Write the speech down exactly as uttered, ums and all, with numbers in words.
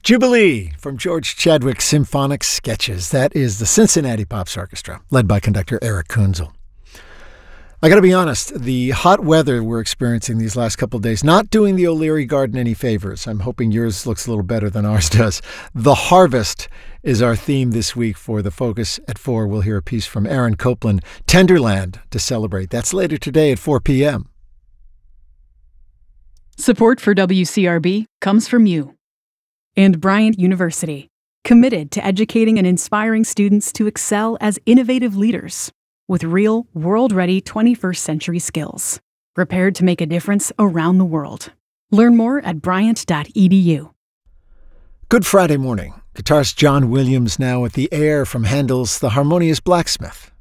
Jubilee from George Chadwick's Symphonic Sketches. That is the Cincinnati Pops Orchestra, led by conductor Eric Kunzel. I got to be honest, the hot weather we're experiencing these last couple of days, not doing the O'Leary garden any favors. I'm hoping yours looks a little better than ours does. The harvest is our theme this week for The Focus at four. We'll hear a piece from Aaron Copland, Tenderland, to celebrate. That's later today at four p.m. Support for W C R B comes from you. And Bryant University, committed to educating and inspiring students to excel as innovative leaders with real, world-ready twenty-first century skills, prepared to make a difference around the world. Learn more at bryant dot e d u. Good Friday morning. Guitarist John Williams now with the air from Handel's The Harmonious Blacksmith.